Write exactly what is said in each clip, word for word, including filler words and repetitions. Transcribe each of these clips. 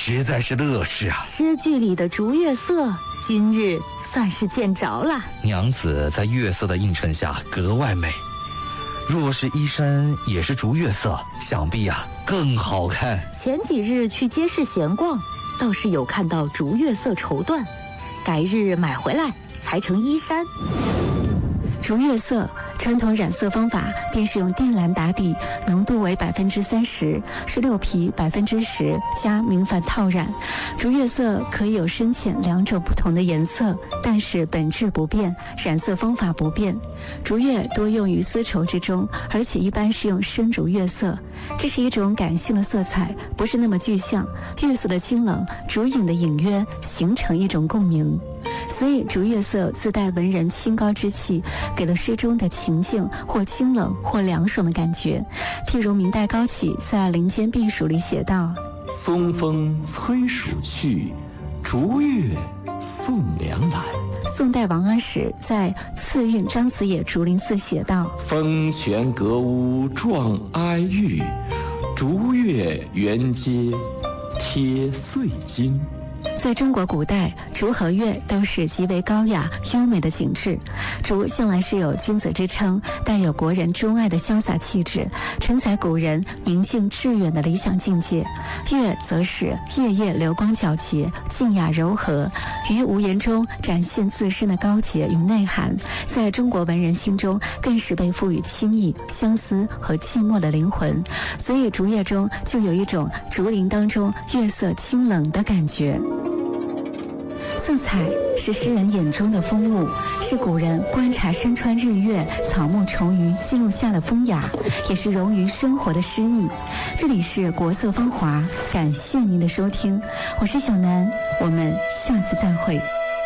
实在是乐事啊。 诗句里的竹月色，今日算是见着了。 娘子在月色的映衬下格外美，若是衣衫也是竹月色，想必啊更好看。 前几日去街市闲逛，倒是有看到竹月色绸缎，改日买回来裁成衣衫。 竹月色传统染色方法便是用靛蓝打底，浓度为百分之三十，是六皮百分之十加明矾套染。竹月色可以有深浅两种不同的颜色，但是本质不变，染色方法不变。竹月多用于丝绸之中，而且一般是用深竹月色，这是一种感性的色彩，不是那么具象。月色的清冷，竹影的隐约，形成一种共鸣。所以竹月色自带文人清高之气，给了诗中的情境或清冷或凉爽的感觉。譬如明代高启在《林间避暑》里写道： 松风催暑去，竹月送凉来。 宋代王安石在《次韵张子野竹林寺》写道： 风泉阁屋壮哀郁，竹月圆阶贴碎金。 在中国古代，竹和月都是极为高雅优美的景致。竹向来是有君子之称，带有国人钟爱的潇洒气质，承载古人宁静致远的理想境界。月则是夜夜流光皎洁，静雅柔和，于无言中展现自身的高洁与内涵，在中国文人心中更是被赋予清逸、相思和寂寞的灵魂。所以竹月中就有一种竹林当中月色清冷的感觉。色彩是诗人眼中的风物，是古人观察山川日月、草木虫鱼记录下的风雅，也是融于生活的诗意。这里是国色芳华，感谢您的收听，我是小南，我们下次再会。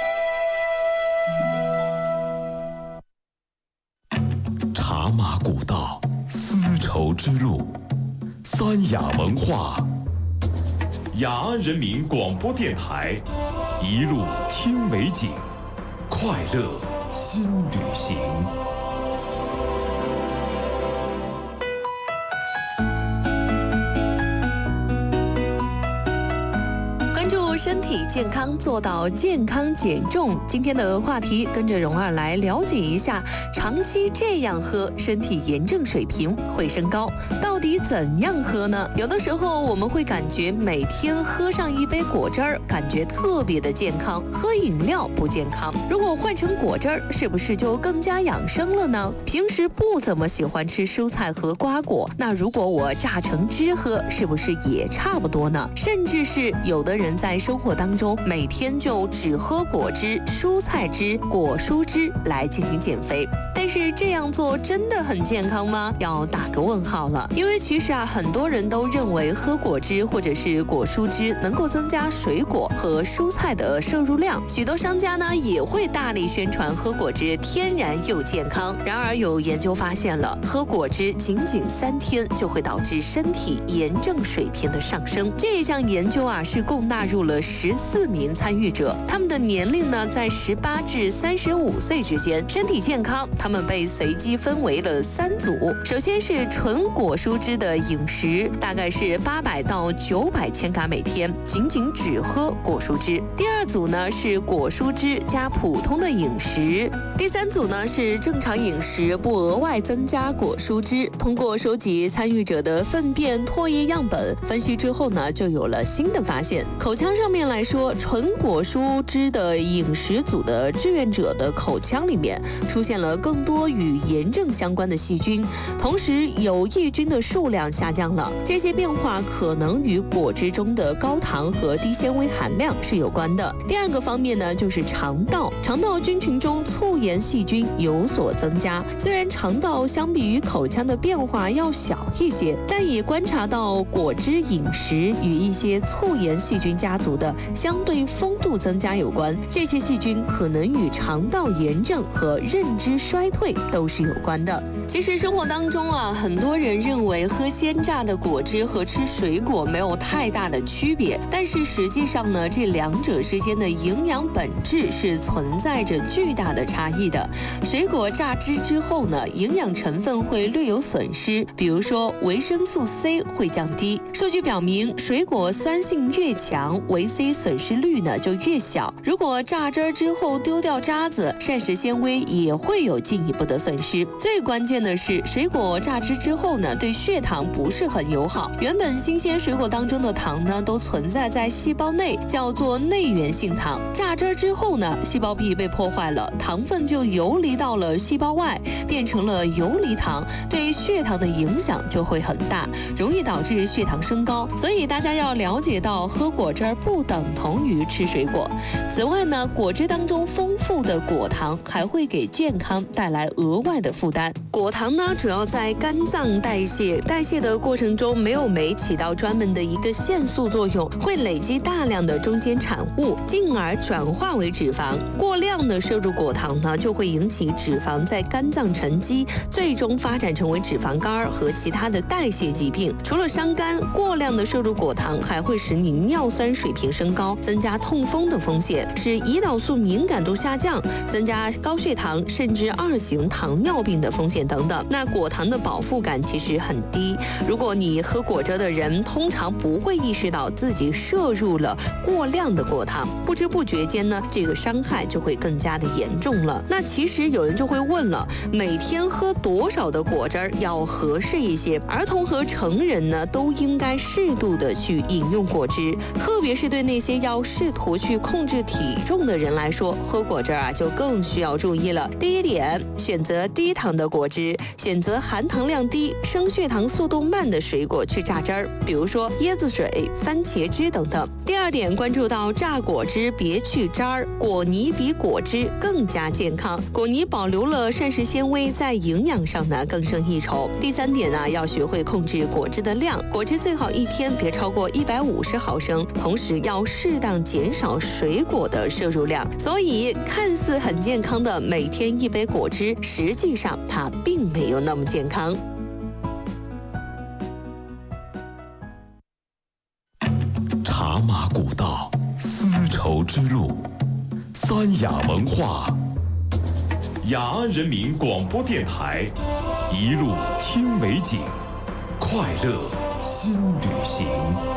茶马古道，丝绸之路，三雅文化，雅安人民广播电台。一路听美景，快乐新旅行。 关注身体健康，做到健康减重。今天的话题，跟着蓉儿来了解一下，长期这样喝，身体炎症水平会升高。到底怎样喝呢？有的时候我们会感觉每天喝上一杯果汁儿，感觉特别的健康。喝饮料不健康，如果换成果汁儿，是不是就更加养生了呢？平时不怎么喜欢吃蔬菜和瓜果，那如果我榨成汁喝，是不是也差不多呢？甚至是有的人在生活当中每天就只喝果汁、蔬菜汁、果蔬汁来进行减肥。但是这样做真的很健康吗？要打个问号了。因为其实啊，很多人都认为喝果汁或者是果蔬汁能够增加水果和蔬菜的摄入量，许多商家呢也会大力宣传喝果汁天然又健康。然而有研究发现了，喝果汁仅仅三天就会导致身体炎症水平的上升。这一项研究啊是共纳入了十四名参与者，他们的年龄呢在十八至三十五岁之间，身体健康。他们被随机分为了三组，首先是纯果蔬汁的饮食，大概是八百到九百千卡每天，仅仅只喝果蔬汁。第二组呢是果蔬汁加普通的饮食，第三组呢是正常饮食，不额外增加果蔬汁。通过收集参与者的粪便、唾液样本分析之后呢，就有了新的发现。口腔上面来说，纯果蔬汁的饮食组的志愿者的口腔里面出现了更多与炎症相关的细菌，同时有益菌的数量下降了。这些变化可能与果汁中的高糖和低纤维含量是有关的。第二个方面呢，就是肠道，肠道菌群中促炎细菌有所增加。虽然肠道相比于口腔的变化要小一些，但也观察到果汁饮食与一些促炎细菌家族毒的相对风度增加有关。这些细菌可能与肠道炎症和认知衰退都是有关的。其实生活当中啊，很多人认为喝鲜榨的果汁和吃水果没有太大的区别，但是实际上呢，这两者之间的营养本质是存在着巨大的差异的。水果榨汁之后呢，营养成分会略有损失，比如说维生素 C 会降低。数据表明，水果酸性越强，维 C 损失率呢就越小。如果榨汁之后丢掉渣子，膳食纤维也会有进一步的损失。最关键的是，水果榨汁之后呢，对血糖不是很友好。原本新鲜水果当中的糖呢，都存在在细胞内，叫做内源性糖。榨汁之后呢，细胞壁被破坏了，糖分就游离到了细胞外，变成了游离糖，对血糖的影响就会很大，容易导致血糖升高。所以大家要了解到，喝果汁不等同于吃水果。此外呢，果汁当中丰富的果糖还会给健康带来额外的负担。果糖呢，主要在肝脏代谢，代谢的过程中没有酶起到专门的一个限速作用，会累积大量的中间产物，进而转化为脂肪。过量的摄入果糖呢，就会引起脂肪在肝脏沉积，最终发展成为脂肪肝和其他的代谢疾病。除了伤肝，过量的摄入果糖还会使你尿酸水平升高，增加痛风的风险，使胰岛素敏感度下降，增加高血糖甚至二型糖尿病的风险等等。那果糖的饱腹感其实很低，如果你喝果汁的人，通常不会意识到自己摄入了过量的果糖，不知不觉间呢，这个伤害就会更加的严重了。那其实有人就会问了，每天喝多少的果汁要合适一些？儿童和成人呢，都应该适度的去饮用果汁，特别是对那些要试图去控制体重的人来说，喝果汁啊就更需要注意了。第一点，选择低糖的果汁，选择含糖量低、升血糖速度慢的水果去榨汁儿，比如说椰子水、番茄汁等等。第二点，关注到榨果汁别去渣儿，果泥比果汁更加健康。果泥保留了膳食纤维，在营养上呢更胜一筹。第三点呢，要学会控制果汁的量，果汁最好一天别超过一百五十毫升，同时要适当减少水果的摄入量。所以看似很健康的每天一杯果汁，实际上它并没有那么健康。 茶马古道，丝绸之路，三雅文化，雅安人民广播电台，一路听美景，快乐新旅行。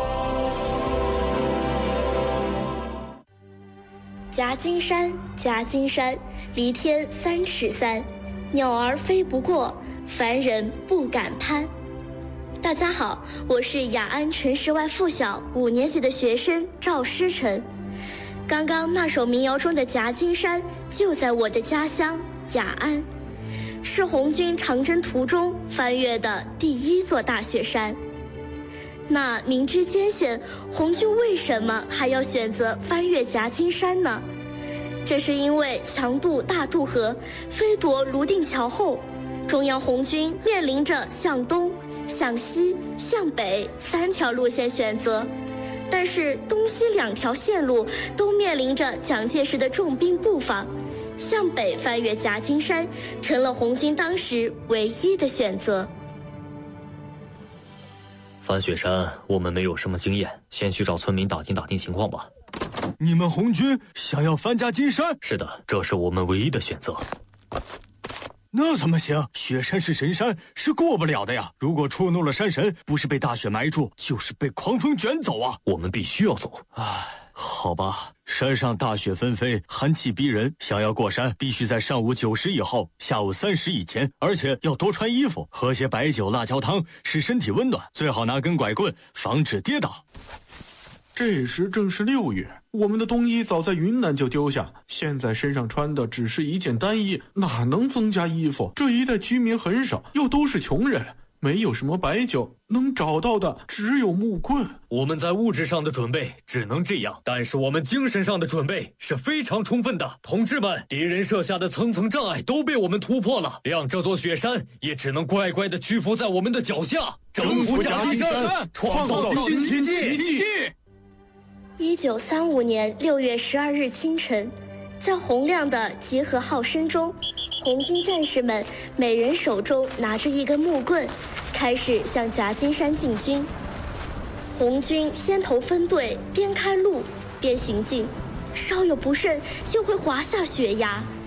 夹金山，夹金山，离天三尺三，鸟儿飞不过，凡人不敢攀。大家好，我是雅安陈实外附小五年级的学生赵诗晨。刚刚那首民谣中的夹金山就在我的家乡雅安，是红军长征途中翻越的第一座大雪山。那明知艰险，红军为什么还要选择翻越夹金山呢？这是因为强渡大渡河、飞夺泸定桥后，中央红军面临着向东、向西、向北三条路线选择，但是东西两条线路都面临着蒋介石的重兵布防，向北翻越夹金山成了红军当时唯一的选择。 翻雪山我们没有什么经验，先去找村民打听打听情况吧。 你们红军想要翻夹金山？ 是的，这是我们唯一的选择。 那怎么行？雪山是神山，是过不了的呀。如果触怒了山神，不是被大雪埋住，就是被狂风卷走啊。 我们必须要走。 唉，好吧。山上大雪纷飞，寒气逼人，想要过山，必须在上午九时以后，下午三时以前，而且要多穿衣服，喝些白酒、辣椒汤，使身体温暖。最好拿根拐棍，防止跌倒。 这时正是六月，我们的冬衣早在云南就丢下，现在身上穿的只是一件单衣，哪能增加衣服？这一带居民很少，又都是穷人，没有什么白酒，能找到的只有木棍。 我们在物质上的准备只能这样，但是我们精神上的准备是非常充分的。同志们，敌人设下的层层障碍都被我们突破了，让这座雪山也只能乖乖的屈服在我们的脚下。 征服夹金山，创造新奇迹。 一九三五年六月十二日清晨，在洪亮的集合号声中，红军战士们每人手中拿着一根木棍，开始向夹金山进军。红军先头分队边开路边行进，稍有不慎就会滑下悬崖，